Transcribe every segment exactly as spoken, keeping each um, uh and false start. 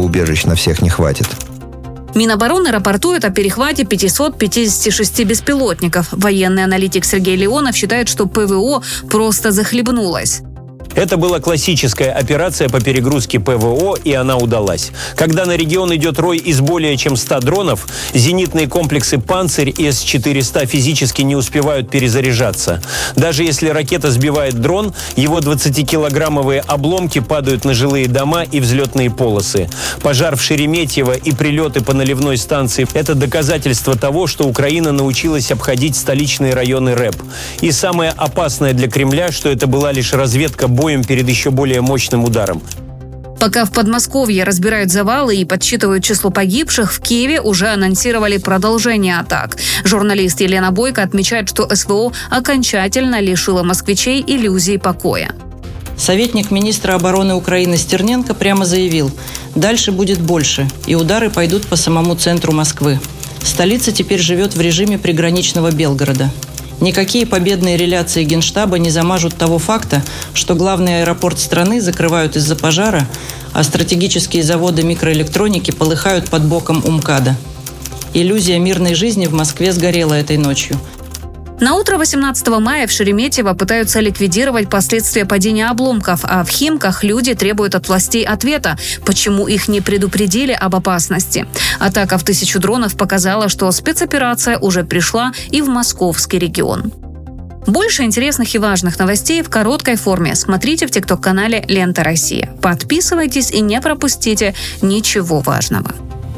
бомбоубежищ на всех не хватит. Минобороны рапортует о перехвате пятисот пятидесяти шести беспилотников. Военный аналитик Сергей Леонов считает, что ПВО просто захлебнулось. Это была классическая операция по перегрузке ПВО, и она удалась. Когда на регион идет рой из более чем ста дронов, зенитные комплексы «Панцирь» и эс четыреста физически не успевают перезаряжаться. Даже если ракета сбивает дрон, его двадцатикилограммовые обломки падают на жилые дома и взлетные полосы. Пожар в Шереметьево и прилеты по наливной станции – это доказательство того, что Украина научилась обходить столичные районы РЭБ. И самое опасное для Кремля, что это была лишь разведка боем перед еще более мощным ударом. Пока в Подмосковье разбирают завалы и подсчитывают число погибших, в Киеве уже анонсировали продолжение атак. Журналист Елена Бойко отмечает, что эс вэ о окончательно лишила москвичей иллюзий покоя. Советник министра обороны Украины Стерненко прямо заявил: дальше будет больше, и удары пойдут по самому центру Москвы. Столица теперь живет в режиме приграничного Белгорода. Никакие победные реляции Генштаба не замажут того факта, что главный аэропорт страны закрывают из-за пожара, а стратегические заводы микроэлектроники полыхают под боком УМКАДа. Иллюзия мирной жизни в Москве сгорела этой ночью. На утро восемнадцатого мая в Шереметьево пытаются ликвидировать последствия падения обломков, а в Химках люди требуют от властей ответа, почему их не предупредили об опасности. Атака в тысячу дронов показала, что спецоперация уже пришла и в московский регион. Больше интересных и важных новостей в короткой форме смотрите в тикток-канале «Лента Россия». Подписывайтесь и не пропустите ничего важного.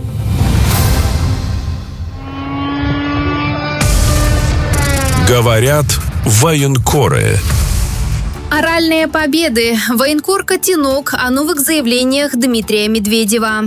Говорят военкоры. Оральные победы. Военкор Котенок о новых заявлениях Дмитрия Медведева.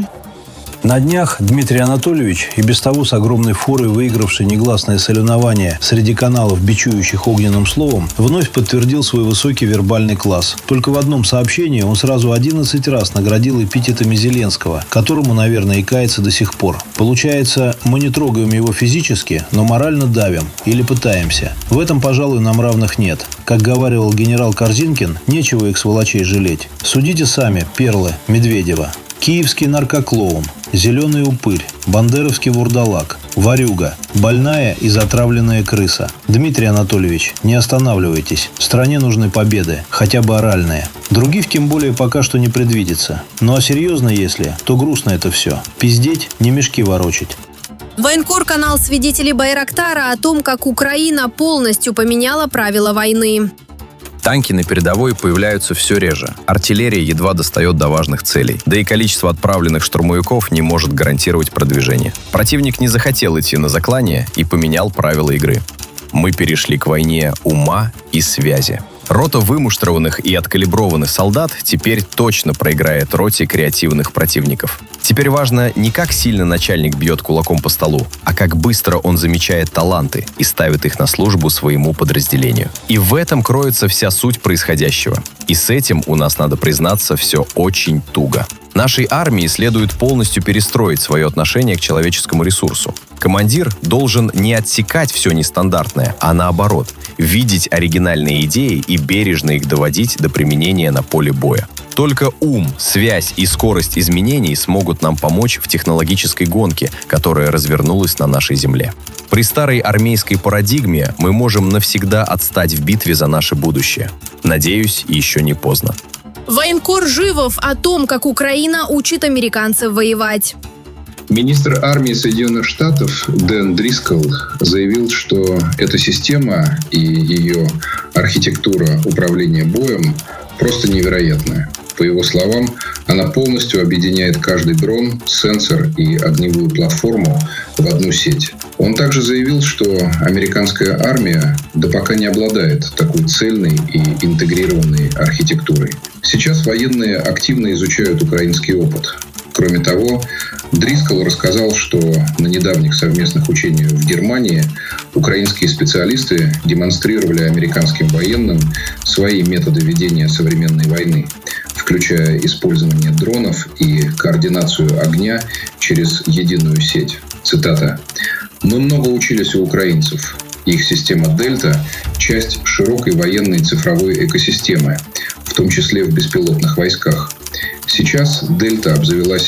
На днях Дмитрий Анатольевич, и без того с огромной форой выигравший негласное соревнование среди каналов, бичующих огненным словом, вновь подтвердил свой высокий вербальный класс. Только в одном сообщении он сразу одиннадцать раз наградил эпитетами Зеленского, которому, наверное, и кается до сих пор. Получается, мы не трогаем его физически, но морально давим или пытаемся. В этом, пожалуй, нам равных нет. Как говаривал генерал Корзинкин, нечего их сволочей жалеть. Судите сами, перлы Медведева. Киевский наркоклоун, зеленый упырь, бандеровский вурдалак, ворюга, больная и затравленная крыса. Дмитрий Анатольевич, не останавливайтесь. Стране нужны победы, хотя бы оральные. Других тем более пока что не предвидится. Ну а серьезно если, то грустно это все. Пиздеть, не мешки ворочать. Военкор канал свидетелей Байрактара о том, как Украина полностью поменяла правила войны. Танки на передовой появляются все реже. Артиллерия едва достает до важных целей. Да и количество отправленных штурмовиков не может гарантировать продвижение. Противник не захотел идти на заклание и поменял правила игры. Мы перешли к войне ума и связи. Рота вымуштрованных и откалиброванных солдат теперь точно проиграет роте креативных противников. Теперь важно не как сильно начальник бьет кулаком по столу, а как быстро он замечает таланты и ставит их на службу своему подразделению. И в этом кроется вся суть происходящего. И с этим у нас, надо признаться, все очень туго. Нашей армии следует полностью перестроить свое отношение к человеческому ресурсу. Командир должен не отсекать все нестандартное, а наоборот, видеть оригинальные идеи и бережно их доводить до применения на поле боя. Только ум, связь и скорость изменений смогут нам помочь в технологической гонке, которая развернулась на нашей земле. При старой армейской парадигме мы можем навсегда отстать в битве за наше будущее. Надеюсь, еще не поздно. Военкор Живов о том, как Украина учит американцев воевать. Министр армии Соединенных Штатов Дэн Дрискл заявил, что эта система и ее архитектура управления боем просто невероятная. По его словам, она полностью объединяет каждый дрон, сенсор и огневую платформу в одну сеть. Он также заявил, что американская армия да пока не обладает такой цельной и интегрированной архитектурой. Сейчас военные активно изучают украинский опыт. Кроме того, Дрискл рассказал, что на недавних совместных учениях в Германии украинские специалисты демонстрировали американским военным свои методы ведения современной войны, включая использование дронов и координацию огня через единую сеть. Цитата. «Мы много учились у украинцев. Их система «Дельта» – часть широкой военной цифровой экосистемы, в том числе в беспилотных войсках. Сейчас «Дельта» обзавелась